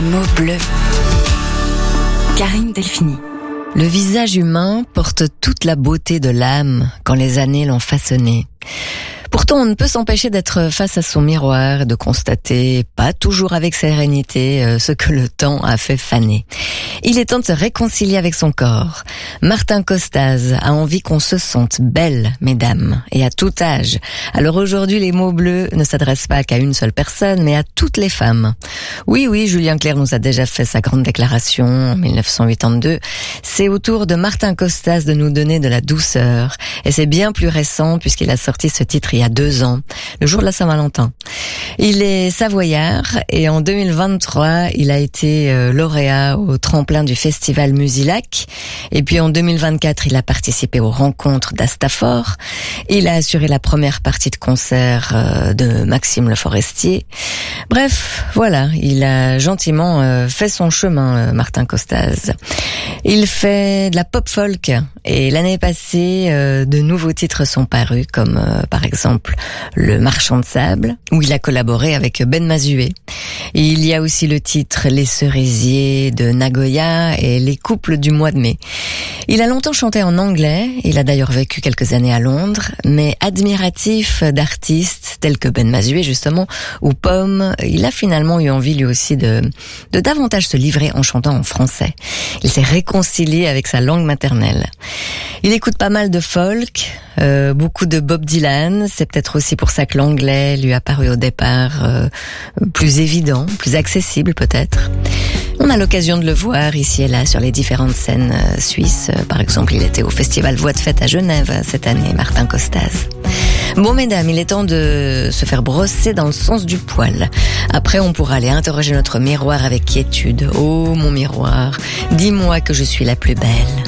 Mots bleus. Karine Delphini. Le visage humain porte toute la beauté de l'âme quand les années l'ont façonné. Pourtant, on ne peut s'empêcher d'être face à son miroir et de constater, pas toujours avec sérénité, ce que le temps a fait faner. Il est temps de se réconcilier avec son corps. Martin Costaz a envie qu'on se sente belle, mesdames, et à tout âge. Alors aujourd'hui, les mots bleus ne s'adressent pas qu'à une seule personne, mais à toutes les femmes. Oui, Julien Clerc nous a déjà fait sa grande déclaration en 1982. C'est au tour de Martin Costaz de nous donner de la douceur. Et c'est bien plus récent puisqu'il a sorti ce titre il y a 2 ans, le jour de la Saint-Valentin. Il est savoyard et en 2023, il a été lauréat au tremplin du festival Musilac. Et puis en 2024, il a participé aux rencontres d'Astafor. Il a assuré la première partie de concert de Maxime Le Forestier. Bref, voilà, il a gentiment fait son chemin, Martin Costaz. Il fait de la pop folk et l'année passée, de nouveaux titres sont parus comme par exemple Le Marchand de Sable, où il a collaboré avec Ben Mazué. Et il y a aussi le titre Les Cerisiers de Nagoya et Les Couples du mois de mai. Il a longtemps chanté en anglais, il a d'ailleurs vécu quelques années à Londres, mais admiratif d'artistes tels que Ben Mazué justement, ou Pomme, il a finalement eu envie lui aussi de davantage se livrer en chantant en français. Il s'est réconcilié avec sa langue maternelle. Il écoute pas mal de folk, beaucoup de Bob Dylan, c'est peut-être aussi pour ça que l'anglais lui a paru au départ plus évident, plus accessible peut-être. On a l'occasion de le voir ici et là sur les différentes scènes suisses. Par exemple, il était au festival Voix de Fête à Genève cette année, Martin Costaz. Bon, mesdames, il est temps de se faire brosser dans le sens du poil. Après, on pourra aller interroger notre miroir avec quiétude. Oh, mon miroir, dis-moi que je suis la plus belle.